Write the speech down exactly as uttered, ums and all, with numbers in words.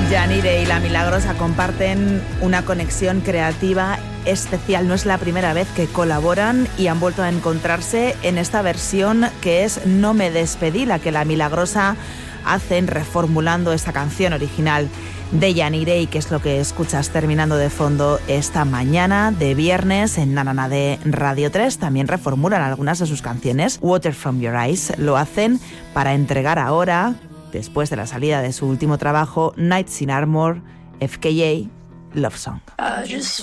Yanire y La Milagrosa comparten una conexión creativa especial. No es la primera vez que colaboran y han vuelto a encontrarse en esta versión que es No me despedí, la que La Milagrosa hacen reformulando esta canción original de Yanire, y que es lo que escuchas terminando de fondo esta mañana de viernes en Nanana de Radio tres. También reformulan algunas de sus canciones. Water from Your Eyes lo hacen para entregar ahora, después de la salida de su último trabajo, Knights in Armor, F K A, Love Song.